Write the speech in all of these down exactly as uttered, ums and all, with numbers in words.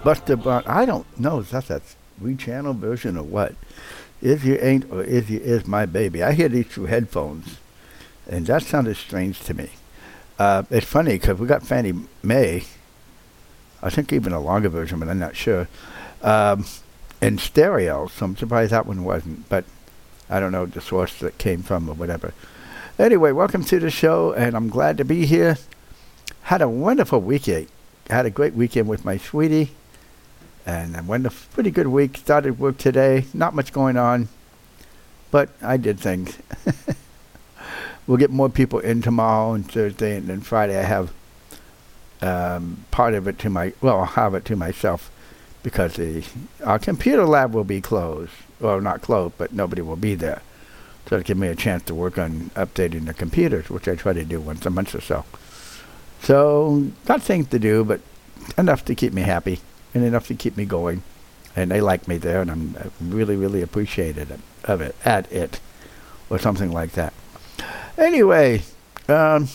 Buster Brown. I don't know. Is that that rechannel version or what? Is You Ain't or Is You Is My Baby? I hear these through headphones, and that sounded strange to me. Uh, it's funny because we got Fannie Mae. I think even a longer version, but I'm not sure. Um, in stereo, so I'm surprised that one wasn't. But I don't know the source that came from or whatever. Anyway, welcome to the show, and I'm glad to be here. Had a wonderful weekend. Had a great weekend with my sweetie, and I went a pretty good week. Started work today. Not much going on, but I did things. We'll get more people in tomorrow and Thursday, and then Friday I have um, part of it to my, well, I'll have it to myself because the our computer lab will be closed. Well, not closed, but nobody will be there. So it'll give me a chance to work on updating the computers, which I try to do once a month or so. So, got things to do, but enough to keep me happy and enough to keep me going. And they like me there, and I'm really, really appreciated of it, at it, or something like that. Anyway, um,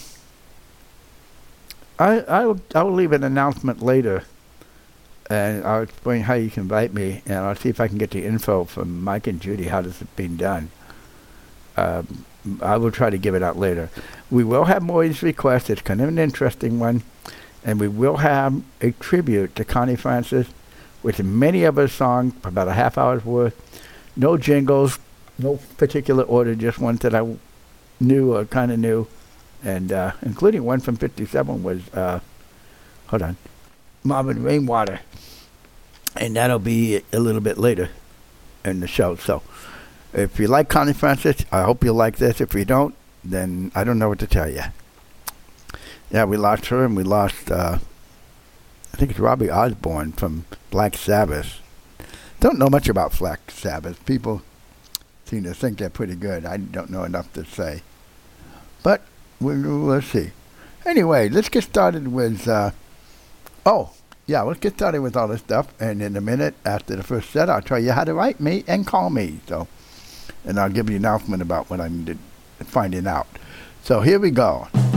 I, I, will, I will leave an announcement later, and I'll explain how you can invite me, and I'll see if I can get the info from Mike and Judy, how this is being done. Um, I will try to give it out later. We will have Maury's request. It's kind of an interesting one. And we will have a tribute to Connie Francis with many of her songs, about a half hour's worth. No jingles, no particular order, just ones that I knew or kind of knew. And uh, including one from fifty-seven was, uh, hold on, Marvin Rainwater. And that'll be a little bit later in the show. So if you like Connie Francis, I hope you like this. If you don't, then I don't know what to tell you. Yeah, we lost her, and we lost, uh, I think it's Robbie Osborne from Black Sabbath. Don't know much about Black Sabbath. People seem to think they're pretty good. I don't know enough to say. But we'll, we'll see. Anyway, let's get started with, uh, oh, yeah, let's get started with all this stuff. And in a minute, after the first set, I'll tell you how to write me and call me. So, and I'll give you an announcement about what I'm finding out. So here we go.